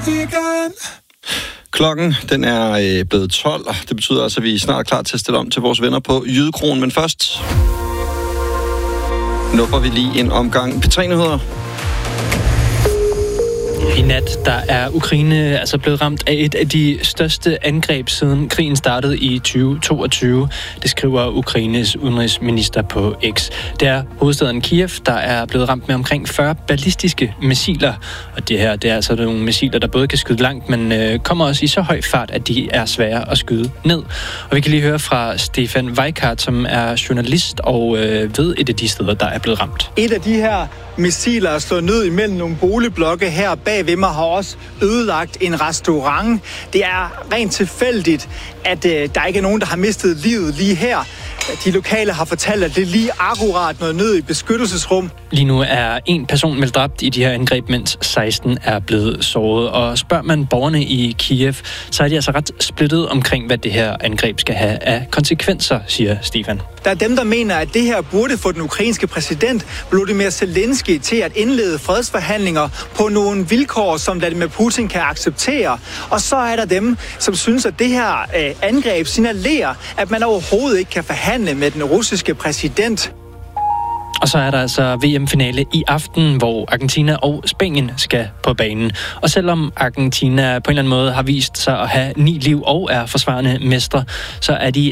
igen. Klokken den er blevet 12, og det betyder altså, at vi er snart klar til at stille om til vores venner på Jydekronen. Men først nupper vi lige en omgang P3-nyheder. I nat, der er Ukraine altså blevet ramt af et af de største angreb siden krigen startede i 2022. Det skriver Ukraines udenrigsminister på X. Det er hovedstaden Kiev, der er blevet ramt med omkring 40 ballistiske missiler. Og det er altså nogle missiler, der både kan skyde langt, men kommer også i så høj fart, at de er svære at skyde ned. Og vi kan lige høre fra Stefan Weikart, som er journalist og ved et af de steder, der er blevet ramt. Et af de her missiler er slået ned imellem nogle boligblokke her bag ved mig, har også ødelagt en restaurant. Det er rent tilfældigt, at der ikke er nogen, der har mistet livet lige her. De lokale har fortalt, at det er lige akkurat noget ned i beskyttelsesrum. Lige nu er en person meldt dræbt i de her angreb, mens 16 er blevet såret. Og spørger man borgerne i Kiev, så er de altså ret splittet omkring, hvad det her angreb skal have af konsekvenser, siger Stefan. Der er dem, der mener, at det her burde få den ukrainske præsident Volodymyr Zelensky til at indlede fredsforhandlinger på nogle vilkår, som Vladimir Putin kan acceptere. Og så er der dem, som synes, at det her angreb signalerer, at man overhovedet ikke kan forhandle med den russiske præsident. Og så er der altså VM-finale i aften, hvor Argentina og Spanien skal på banen. Og selvom Argentina på en eller anden måde har vist sig at have 9 liv og er forsvarende mestre, så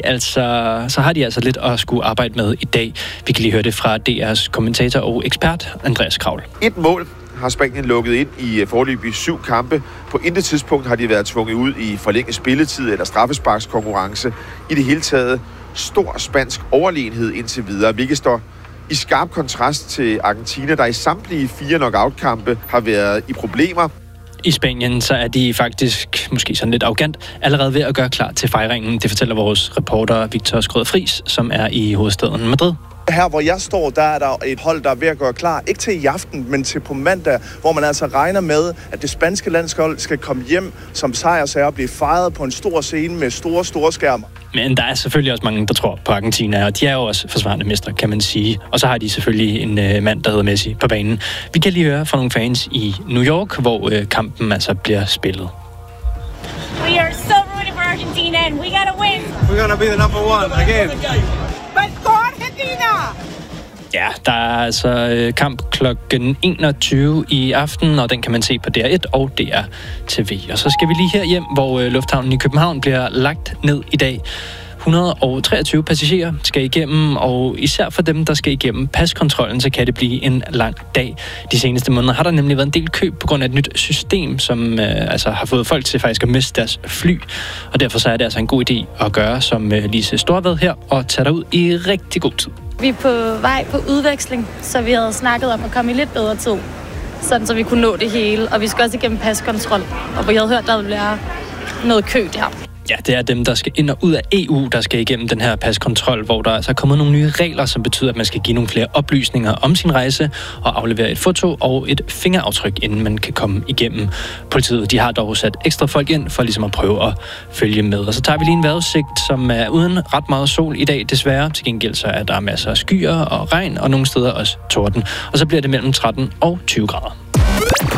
har de altså lidt at skulle arbejde med i dag. Vi kan lige høre det fra DR's kommentator og ekspert, Andreas Kravl. Et mål har Spanien lukket ind i foreløbig 7 kampe. På intet tidspunkt har de været tvunget ud i forlænget spilletid eller straffesparkskonkurrence. I det hele taget stor spansk overlegenhed indtil videre, hvilket står i skarp kontrast til Argentina, der i samtlige 4 knockout-kampe har været i problemer. I Spanien så er de faktisk, måske sådan lidt arrogant, allerede ved at gøre klar til fejringen. Det fortæller vores reporter Victor Skrøder Friis, som er i hovedstaden Madrid. Her, hvor jeg står, der er der et hold, der er ved at gøre klar. Ikke til i aften, men til på mandag, hvor man altså regner med, at det spanske landshold skal komme hjem som sejrsager og blive fejret på en stor scene med store skærmer. Men der er selvfølgelig også mange, der tror på Argentina, og de er jo også forsvarende mestre, kan man sige. Og så har de selvfølgelig en mand, der hedder Messi, på banen. Vi kan lige høre fra nogle fans i New York, hvor kampen altså bliver spillet. We are so rooting for Argentina, and we gotta win. We're gonna be the number one again. Let's go Argentina! Ja, der er altså kamp klokken 21 i aften, og den kan man se på DR1 og DR TV. Og så skal vi lige her hjem, hvor lufthavnen i København bliver lagt ned i dag. 123 passagerer skal igennem, og især for dem, der skal igennem paskontrollen, så kan det blive en lang dag. De seneste måneder har der nemlig været en del køb på grund af et nyt system, som har fået folk til faktisk at miste deres fly. Og derfor så er det altså en god idé at gøre som Lise Storved her, og tage derud i rigtig god tid. Vi er på vej på udveksling, så vi havde snakket om at komme i lidt bedre tid, sådan så vi kunne nå det hele. Og vi skal også igennem paskontrol, og jeg havde hørt, der ville være noget kø der. Ja, det er dem, der skal ind og ud af EU, der skal igennem den her paskontrol, hvor der altså er kommet nogle nye regler, som betyder, at man skal give nogle flere oplysninger om sin rejse og aflevere et foto og et fingeraftryk, inden man kan komme igennem. Politiet, de har dog sat ekstra folk ind for ligesom at prøve at følge med. Og så tager vi lige en vejrudsigt, som er uden ret meget sol i dag, desværre. Til gengæld så er der masser af skyer og regn, og nogle steder også torden. Og så bliver det mellem 13 og 20 grader.